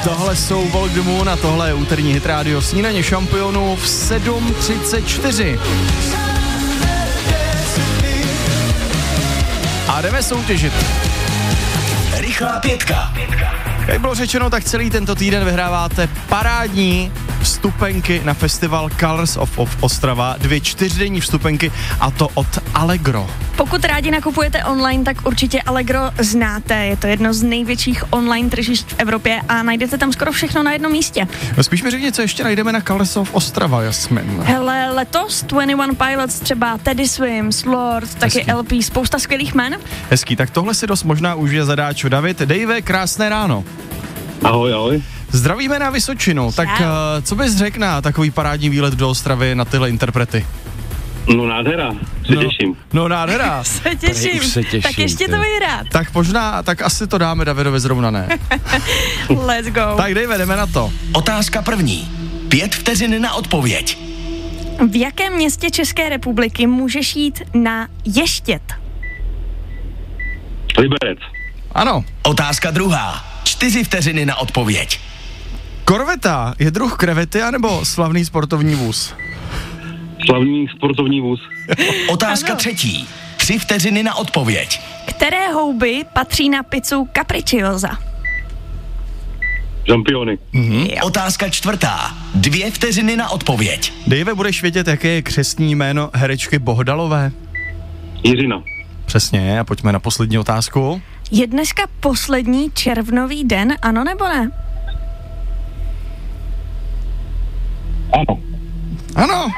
Tohle jsou Walk the Moon a tohle je úterní hit rádio Snídaně šampionů v 7:34. A jdeme soutěžit. Rychlá pětka. Jak bylo řečeno, tak celý tento týden vyhráváte parádní vstupenky na festival Colors of Ostrava, 2 čtyřdenní vstupenky, a to od Allegro. Pokud rádi nakupujete online, tak určitě Allegro znáte. Je to jedno z největších online tržišť v Evropě a najdete tam skoro všechno na jednom místě. No spíš mi řekni, co ještě najdeme na Colors of Ostrava, Jasmin. Hele, letos 21 Pilots, třeba Teddy Swims, Lord, taky LP, spousta skvělých jmen. Hezký, tak tohle si dost možná užije zadáč David. Dave, krásné ráno. Ahoj, ahoj. Zdravíme na Vysočinu, tak co bys řekl na takový parádní výlet do Ostravy na tyhle interprety? No nádhera, se těším. No nádhera. Se těším. Tak ještě to vyhrát. Tak možná, tak asi to dáme Davidovi zrovna ne. Let's go. Tak Dave, jdeme na to. Otázka první. 5 vteřin na odpověď. V jakém městě České republiky můžeš jít na ještět? Liberec. Ano. Otázka druhá. 4 vteřiny na odpověď. Korveta je druh krevety anebo slavný sportovní vůz? Slavný sportovní vůz. Otázka třetí. 3 vteřiny na odpověď. Které houby patří na pizzu Capricciosa? Žampiony. Otázka čtvrtá. 2 vteřiny na odpověď. Dave, budeš vědět, jaké je křestní jméno herečky Bohdalové? Jiřina. Přesně, a pojďme na poslední otázku. Je dneska poslední červnový den, ano nebo ne? Ano. Ano.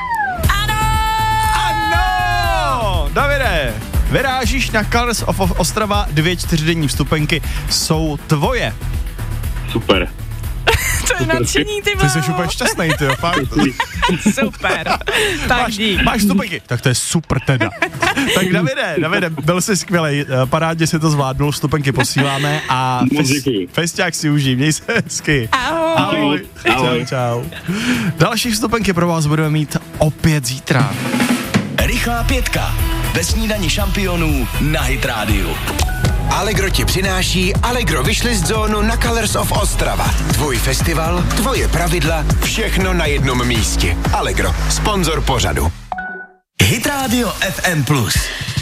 Ano! Davide, vyrážíš na Colors of Ostrava, 2 čtyřdenní vstupenky jsou tvoje. Super. To je nadšení, ty Ty jsi úplně šťastný, ty jo, fakt. Super. Tak Máš vstupenky? Tak to je super teda. Tak Davide, byl jsi skvělej, parádně si to zvládnul, vstupenky posíláme a festiák si užij, měj se hezky. Ahoj. Ahoj. Čau. Další vstupenky pro vás budeme mít opět zítra. Rychlá pětka. Ve Snídani šampionů na Hit Radio. Allegro ti přináší Allegro Wishlist zónu na Colors of Ostrava. Tvůj festival, tvoje pravidla, všechno na jednom místě. Allegro, sponzor pořadu. Hit Radio FM+.